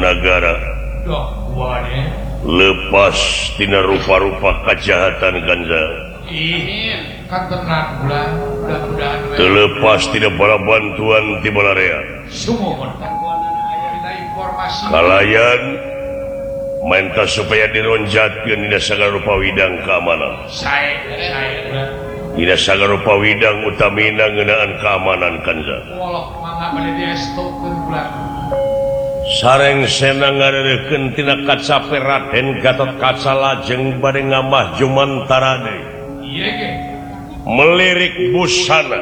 negara lepas tina rupa-rupa kejahatan ganja terlepas tidak bala bantuan di balarea kalayan minta supaya dironjatkeun dina sagala rupa widang keamanan dina sagala rupa widang utamina ngeunaan keamanan kanza sareng senang ngareureukeun tina kacape Raden Gatotkaca lajeng bade ngamah jumantara deui melirik busana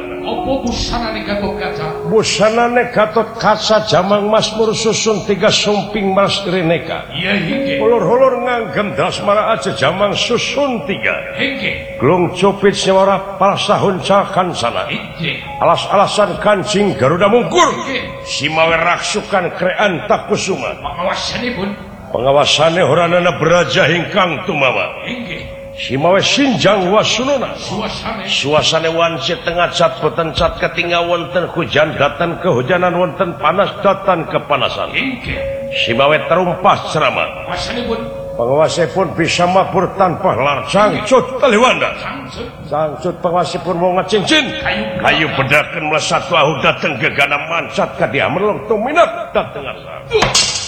busana Gatotkaca jamang Masmur susun 3 sumping Mas Rineka ulur-ulur nganggem dasmara aja jamang susun 3 glung cupit nyawara palsahun cakansana alas-alasan kancing Garuda Mungkur simawe raksukan krean takusuma pengawasane horanana beraja hingkang tumama simawe sinjang wasununa suasana wancit tengah cat boten cat ketinggal wonten hujan datan kehujanan wonten panas datan kepanasan simawe terumpah ceramah pengawasipun bisa mabur tanpa lar cangcut taliwanda cangcut pengawasipun mau ngecincin kayu bedakan melesat lahu dateng gegana mancat ka dia merlong tuminat dateng asa